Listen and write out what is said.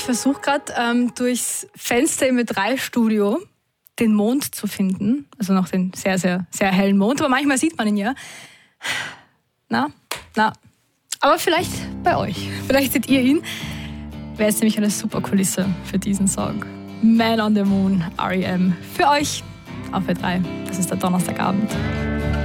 versuche gerade durchs Fenster im Ö3-Studio den Mond zu finden. Also noch den sehr, sehr, sehr hellen Mond. Aber manchmal sieht man ihn ja. Na. Aber vielleicht bei euch. Vielleicht seht ihr ihn. Wäre jetzt nämlich eine super Kulisse für diesen Song. Man on the Moon, R.E.M. Für euch auf Ö3. Das ist der Donnerstagabend.